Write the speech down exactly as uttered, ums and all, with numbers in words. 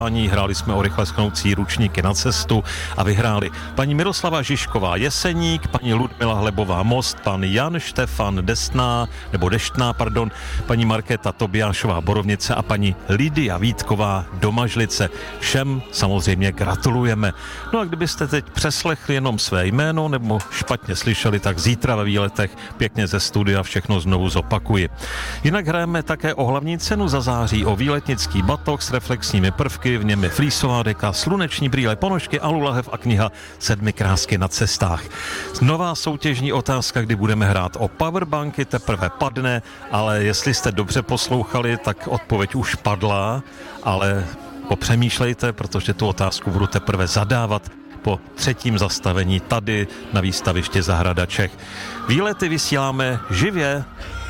Hráli jsme o rychle schnoucí ručníky na cestu a vyhráli paní Miroslava Žižková Jeseník, paní Ludmila Hlebová Most, pan Jan Štefan Destná, nebo Deštná, pardon, paní Markéta Tobiášová Borovnice a paní Lidia Vítková Domažlice. Všem samozřejmě gratulujeme. No a kdybyste teď přeslechli jenom své jméno nebo špatně slyšeli, tak zítra ve výletech pěkně ze studia všechno znovu zopakuji. Jinak hrajeme také o hlavní cenu za září, o výletnický batoh s reflexními prvky, v něm je flísová deka, sluneční brýle, ponožky, alulahev a kniha Sedmi krásky na cestách. Nová soutěžní otázka, kdy budeme hrát o powerbanky, teprve padne, ale jestli jste dobře poslouchali, tak odpověď už padla, ale popřemýšlejte, protože tu otázku budu teprve zadávat po třetím zastavení tady na výstavišti Zahrada Čech. Výlety vysíláme živě